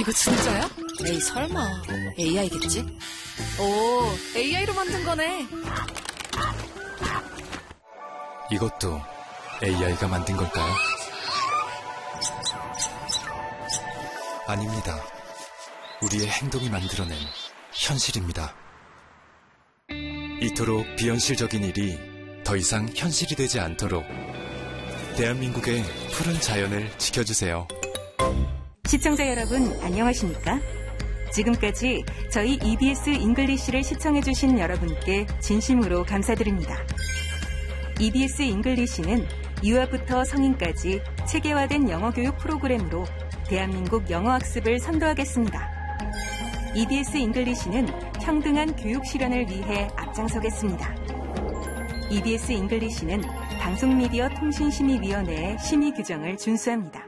이거 진짜야? 에이, 설마. AI겠지? 오, AI로 만든 거네. 이것도 AI가 만든 걸까요? 아닙니다. 우리의 행동이 만들어낸 현실입니다. 이토록 비현실적인 일이 더 이상 현실이 되지 않도록 대한민국의 푸른 자연을 지켜주세요. 시청자 여러분, 안녕하십니까? 지금까지 저희 EBS 잉글리시를 시청해주신 여러분께 진심으로 감사드립니다. EBS 잉글리시는 유아부터 성인까지 체계화된 영어 교육 프로그램으로 대한민국 영어 학습을 선도하겠습니다. EBS 잉글리시는 평등한 교육 실현을 위해 앞장서겠습니다. EBS 잉글리시는 방송미디어 통신심의위원회의 심의 규정을 준수합니다.